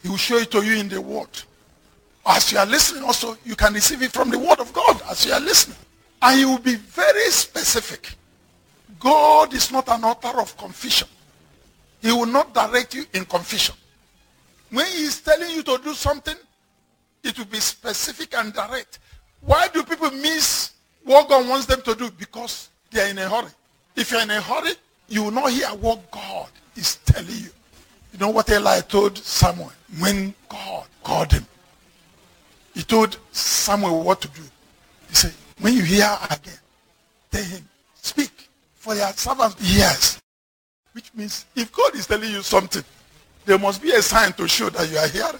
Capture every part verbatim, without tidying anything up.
He will show it to you in the word. As you are listening also, you can receive it from the word of God as you are listening. And he will be very specific. God is not an author of confusion. He will not direct you in confusion. When he is telling you to do something, it will be specific and direct. Why do people miss what God wants them to do? Because they are in a hurry. If you're in a hurry, you will not hear what God is telling you. You know what Eli told Samuel when God called him? He told Samuel what to do. He said, when you hear again, tell him, speak, for your servant hears. Which means if God is telling you something, there must be a sign to show that you are hearing.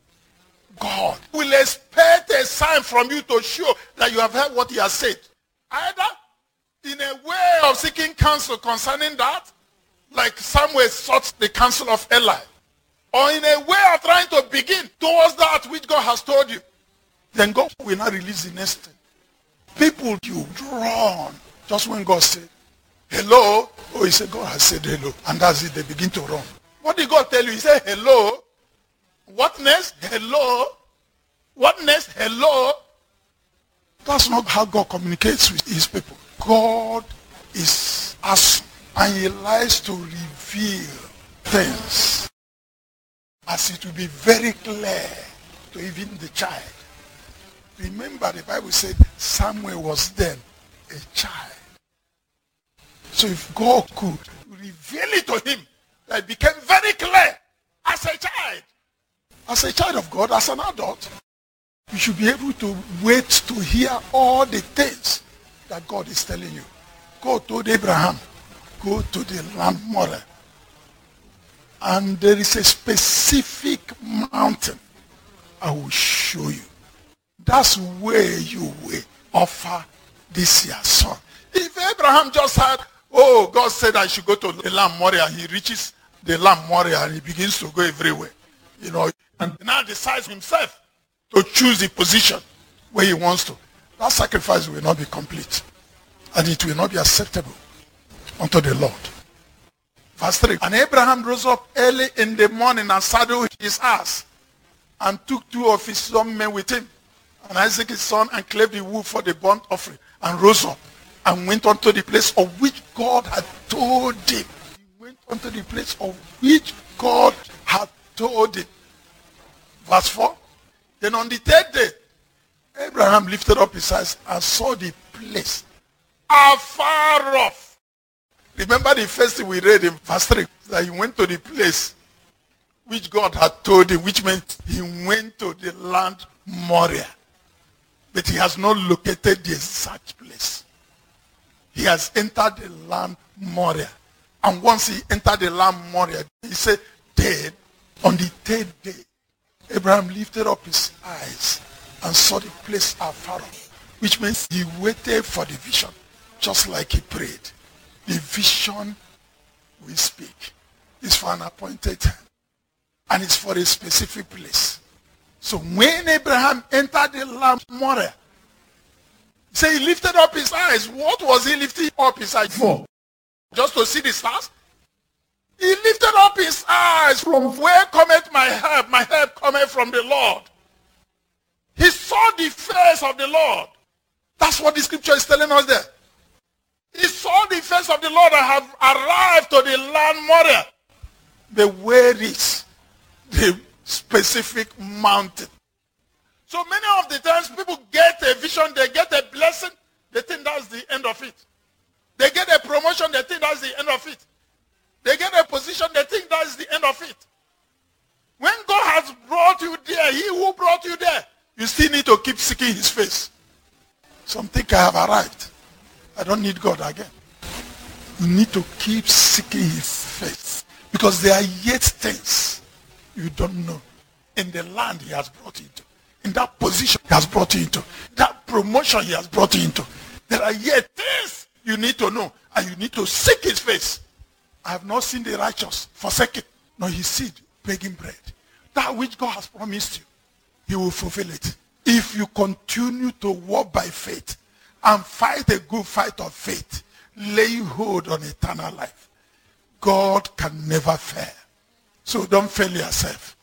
God will expect a sign from you to show that you have heard what he has said. Either in a way of seeking counsel concerning that, like Samuel sought the counsel of Eli, or in a way of trying to begin towards that which God has told you, then God will not release the next thing. People, you run just when God said, hello. Oh, he said, God has said hello. And that's it, they begin to run. What did God tell you? He said, hello. What next? Hello. What next? Hello. That's not how God communicates with his people. God is awesome, and he likes to reveal things as it will be very clear to even the child. Remember, the Bible said Samuel was then a child. So if God could reveal it to him, that it became very clear as a child, as a child of God, as an adult, you should be able to wait to hear all the things that God is telling you. God told Abraham, go to the land Moriah. And there is a specific mountain I will show you. That's where you will offer this your son. If Abraham just had, oh, God said I should go to the land Moriah, he reaches the land Moriah and he begins to go everywhere. You know, and now decides himself to choose the position where he wants to. That sacrifice will not be complete. And it will not be acceptable unto the Lord. Verse three. And Abraham rose up early in the morning and saddled his ass and took two of his young men with him, and Isaac his son, and cleft the wood for the burnt offering, and rose up and went unto the place of which God had told him. He went unto the place of which God had told him. Verse four. Then on the third day, Abraham lifted up his eyes and saw the place afar off. Remember the first thing we read in verse three, that he went to the place which God had told him, which meant he went to the land Moriah. But he has not located the exact place. He has entered the land Moriah. And once he entered the land Moriah, he said, then on the third day, Abraham lifted up his eyes and saw the place afar off, which means he waited for the vision, just like he prayed. The vision we speak is for an appointed time, and it's for a specific place. So when Abraham entered the land Moriah, say he lifted up his eyes. What was he lifting up his eyes for? Just to see the stars? He lifted up his eyes. From where cometh my help? My help cometh from the Lord. He saw the face of the Lord. That's what the scripture is telling us there. He saw the face of the Lord and have arrived to the land Moriah. But where is the specific mountain? So many of the times people get a vision, they get a blessing, they think that's the end of it. They get a promotion, they think that's the end of it. They get a position, they think that's the end of it. When God has brought you there, he who brought you there, you still need to keep seeking his face. Some think I have arrived. I don't need God again. You need to keep seeking his face, because there are yet things you don't know in the land he has brought you into, in that position he has brought you into, that promotion he has brought you into. There are yet things you need to know, and you need to seek his face. I have not seen the righteous forsaken, nor his seed begging bread. That which God has promised you, he will fulfill it. If you continue to walk by faith and fight a good fight of faith, laying hold on eternal life, God can never fail. So don't fail yourself.